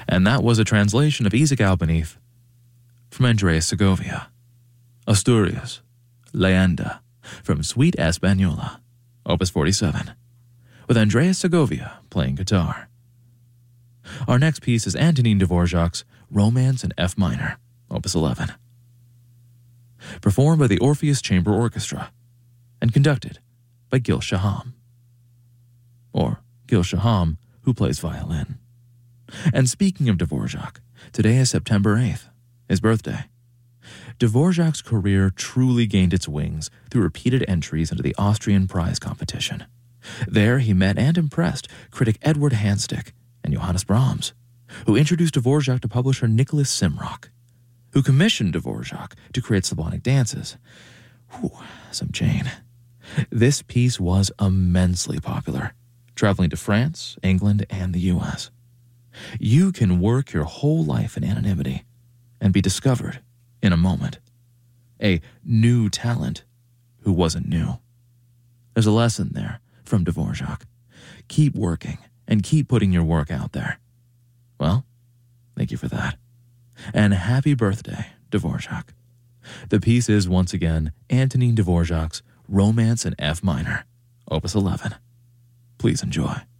And that was a translation of Isaac Albéniz from Andreas Segovia. Asturias, Leyenda, from Suite Española, Opus 47, with Andreas Segovia playing guitar. Our next piece is Antonin Dvorak's Romance in F minor, Opus 11, performed by the Orpheus Chamber Orchestra and conducted by Gil Shaham. Or Gil Shaham, who plays violin. And speaking of Dvorak, today is September 8th, his birthday. Dvorak's career truly gained its wings through repeated entries into the Austrian prize competition. There he met and impressed critic Edward Handstick and Johannes Brahms, who introduced Dvorak to publisher Nicholas Simrock, who commissioned Dvorak to create Slavonic dances. Whew, some chain. This piece was immensely popular, traveling to France, England, and the U.S. You can work your whole life in anonymity and be discovered in a moment. A new talent who wasn't new. There's a lesson there from Dvorak. Keep working and keep putting your work out there. Well, thank you for that. And happy birthday, Dvorak. The piece is once again Antonin Dvorak's Romance in F minor, Opus 11. Please enjoy.